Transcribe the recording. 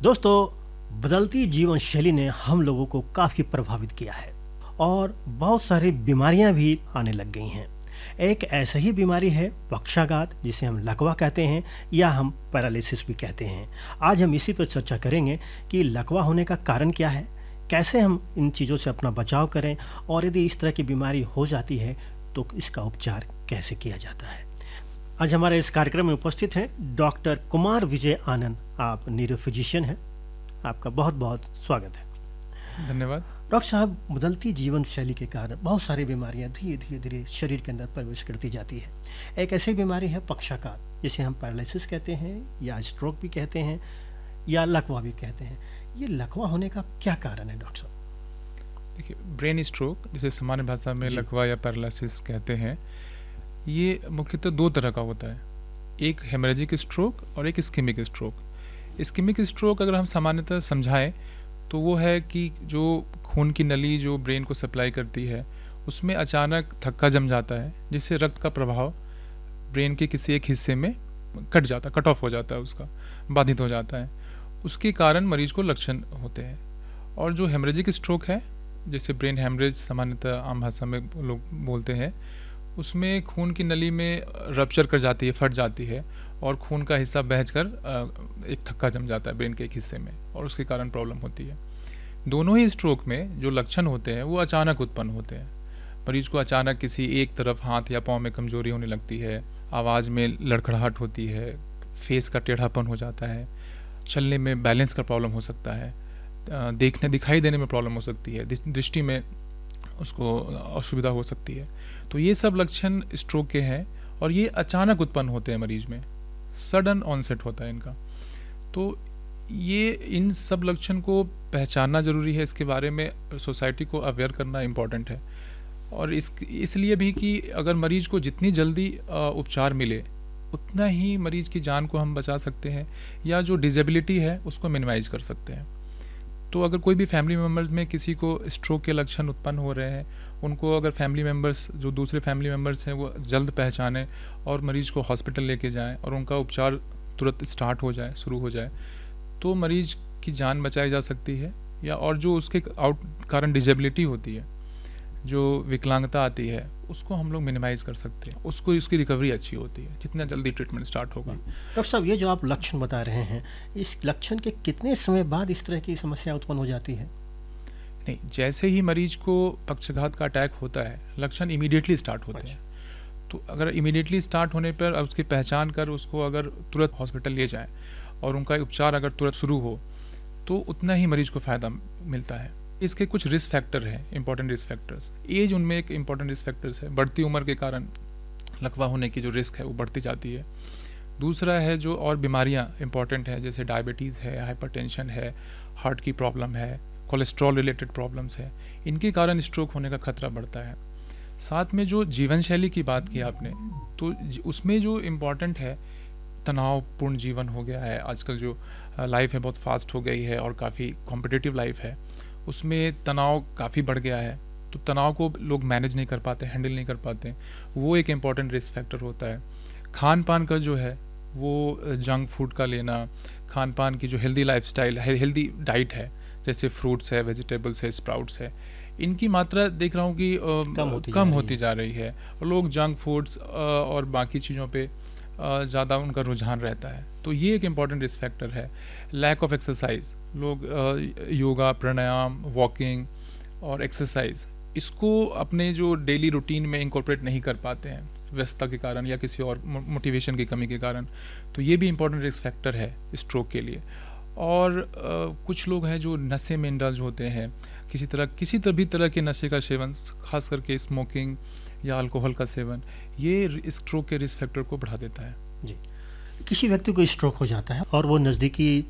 दोस्तों, बदलती जीवन शैली ने हम लोगों को काफ़ी प्रभावित किया है और बहुत सारी बीमारियां भी आने लग गई हैं। एक ऐसा ही बीमारी है पक्षाघात, जिसे हम लकवा कहते हैं या हम पैरालिसिस भी कहते हैं। आज हम इसी पर चर्चा करेंगे कि लकवा होने का कारण क्या है, कैसे हम इन चीज़ों से अपना बचाव करें और यदि इस तरह की बीमारी हो जाती है तो इसका उपचार कैसे किया जाता है। आज हमारे इस कार्यक्रम में उपस्थित हैं डॉक्टर कुमार विजय आनंद। आप न्यूरो फिजिशियन हैं, आपका बहुत बहुत स्वागत है। धन्यवाद। डॉक्टर साहब, बदलती जीवन शैली के कारण बहुत सारी बीमारियां धीरे धीरे शरीर के अंदर प्रवेश करती जाती है। एक ऐसी बीमारी है पक्षाघात, जिसे हम पैरालिसिस कहते हैं या स्ट्रोक भी कहते हैं या लकवा भी कहते हैं। ये लकवा होने का क्या कारण है डॉक्टर साहब? देखिए, ब्रेन स्ट्रोक, जिसे सामान्य भाषा में लकवा या पैरालिसिस कहते हैं, ये मुख्यतः दो तरह का होता है। एक हेमरेजिक स्ट्रोक और एक इस्केमिक स्ट्रोक। इस्केमिक स्ट्रोक अगर हम सामान्यतः समझाएं तो वो है कि जो खून की नली जो ब्रेन को सप्लाई करती है, उसमें अचानक थक्का जम जाता है, जिससे रक्त का प्रभाव ब्रेन के किसी एक हिस्से में कट ऑफ हो जाता है, उसका बाधित हो जाता है। उसके कारण मरीज को लक्षण होते हैं। और जो हेमरेजिक स्ट्रोक है, जैसे ब्रेन हेमरेज सामान्यतः आम भाषा में लोग बोलते हैं, उसमें खून की नली में रप्चर कर जाती है, फट जाती है और खून का हिस्सा बहकर एक थक्का जम जाता है ब्रेन के एक हिस्से में, और उसके कारण प्रॉब्लम होती है। दोनों ही स्ट्रोक में जो लक्षण होते हैं वो अचानक उत्पन्न होते हैं। मरीज को अचानक किसी एक तरफ हाथ या पाँव में कमजोरी होने लगती है, आवाज़ में लड़खड़ाहट होती है, फेस का टेढ़ापन हो जाता है, चलने में बैलेंस का प्रॉब्लम हो सकता है, दिखाई देने में प्रॉब्लम हो सकती है, दृष्टि में उसको असुविधा हो सकती है। तो ये सब लक्षण स्ट्रोक के हैं और ये अचानक उत्पन्न होते हैं मरीज में, सडन ऑनसेट होता है इनका। तो ये इन सब लक्षण को पहचानना ज़रूरी है, इसके बारे में सोसाइटी को अवेयर करना इम्पॉर्टेंट है। और इसलिए भी कि अगर मरीज को जितनी जल्दी उपचार मिले उतना ही मरीज की जान को हम बचा सकते हैं या जो डिसेबिलिटी है उसको मिनिमाइज कर सकते हैं। तो अगर कोई भी फैमिली मेम्बर्स में किसी को स्ट्रोक के लक्षण उत्पन्न हो रहे हैं, उनको अगर फैमिली मेम्बर्स जो दूसरे फैमिली मेम्बर्स हैं वो जल्द पहचानें और मरीज को हॉस्पिटल लेके जाएं और उनका उपचार तुरंत शुरू हो जाए, तो मरीज की जान बचाई जा सकती है। या और जो उसके कारण डिसेबिलिटी होती है, जो विकलांगता आती है, उसको हम लोग मिनिमाइज़ कर सकते हैं, उसकी रिकवरी अच्छी होती है जितना जल्दी ट्रीटमेंट स्टार्ट होगा। डॉक्टर साहब, ये जो आप लक्षण बता रहे हैं, इस लक्षण के कितने समय बाद इस तरह की समस्या उत्पन्न हो जाती है? नहीं, जैसे ही मरीज को पक्षाघात का अटैक होता है, लक्षण इमीडिएटली स्टार्ट होते हैं। तो अगर इमीडिएटली स्टार्ट होने पर उसकी पहचान कर उसको अगर तुरंत हॉस्पिटल ले जाएं और उनका उपचार अगर तुरंत शुरू हो तो उतना ही मरीज को फ़ायदा मिलता है। इसके कुछ रिस्क फैक्टर हैं, इंपॉर्टेंट रिस्क फैक्टर्स। एज उनमें एक इंपॉर्टेंट रिस्क फैक्टर्स है। बढ़ती उम्र के कारण लकवा होने की जो रिस्क है वो बढ़ती जाती है। दूसरा है जो और बीमारियां इंपॉर्टेंट है, जैसे डायबिटीज़ है, हाइपरटेंशन है, हार्ट की प्रॉब्लम है, कोलेस्ट्रॉल रिलेटेड प्रॉब्लम्स है, इनके कारण स्ट्रोक होने का खतरा बढ़ता है। साथ में जो जीवन शैली की बात की आपने, तो उसमें जो इम्पॉर्टेंट है, तनावपूर्ण जीवन हो गया है आजकल, जो लाइफ है बहुत फास्ट हो गई है और काफ़ी कॉम्पिटिटिव लाइफ है, उसमें तनाव काफ़ी बढ़ गया है। तो तनाव को लोग मैनेज नहीं कर पाते, हैंडल नहीं कर पाते, वो एक इम्पॉर्टेंट रिस्क फैक्टर होता है। खान पान का जो है वो जंक फूड का लेना, खान पान की जो हेल्दी लाइफस्टाइल है, हेल्दी डाइट है, जैसे फ्रूट्स है, वेजिटेबल्स है, स्प्राउट्स है, इनकी मात्रा देख रहा हूँ कि कम होती जा रही है। और लोग जंक फूड्स और बाकी चीज़ों पे ज़्यादा उनका रुझान रहता है। तो ये एक इम्पॉर्टेंट रिस्क फैक्टर है। लैक ऑफ एक्सरसाइज, लोग योगा, प्राणायाम, वॉकिंग और एक्सरसाइज, इसको अपने जो डेली रूटीन में इंकॉर्पोरेट नहीं कर पाते हैं व्यस्तता के कारण या किसी और मोटिवेशन की कमी के कारण। तो ये भी इम्पॉर्टेंट रिस्क फैक्टर है स्ट्रोक के लिए। और कुछ लोग हैं जो नशे में इंडल्ज होते हैं, किसी भी तरह के नशे का सेवन, खास करके स्मोकिंग या अल्कोहल का सेवन, ये स्ट्रोक के रिस्क फैक्टर को बढ़ा देता है। जी, किसी व्यक्ति को स्ट्रोक हो जाता है और वो नज़दीकी